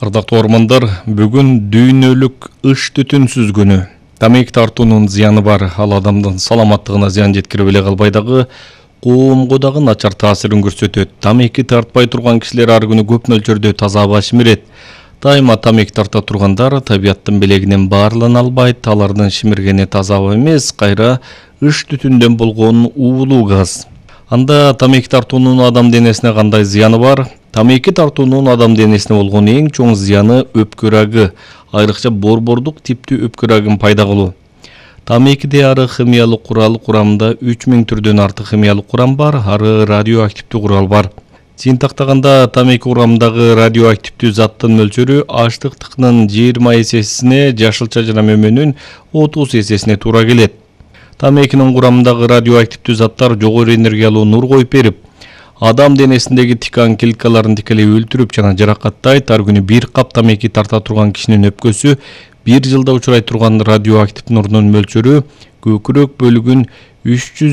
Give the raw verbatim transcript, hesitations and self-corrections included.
Ардактуу ормандар, бүгүн дүйнөлүк ыш түтүнсүз күнү. Тамеки тартуунун зыяны бар, ал адамдын саламаттыгына зыян жеткирип эле калбай дагы коомго дагы начар таасирин көрсөтөт. Тамеки тартпай турган кишилер ар күнү көп мөлчөрдө таза аба шимирет. Дайыма тамеки тарта тургандар табияттын белегинен баарылана албайт. Алардын шимиргени таза аба эмес, кайра ыш түтүндөн болгон уулуу газ. Анда тамеки тартуунун адам денесине кандай зыяны бар? Тамеки тартуунун адам денесине болгон эң чоң зыяны өпкө рагы, айрыкча борбордук типтүү өпкө рагын пайда кылуу. Тамекиде ары химиялык курал курамында үч миң түрдөн артык химиялык курам бар, ары радиоактивдүү курал бар. Жыйынтыктаганда тамеки курамындагы радиоактивдүү заттын мөлчөрү аштыктыкнын жыйырма эсесине, жашылча жана мөмөнүн отуз эсесине туура келет. Тамекинин курамындагы радиоактивдүү заттар жогору энергиялуу нур коюп берип, адам денесиндеги тикан клеткаларын тикелей өлтүрүп жана жаракаттайт. Ар күнү бир кап тамеки тарта турган кишинин өпкөсү бир жылда учурай турган радиоактив нурдун мөлчөрү көкүрөк бөлүгүн үч жүз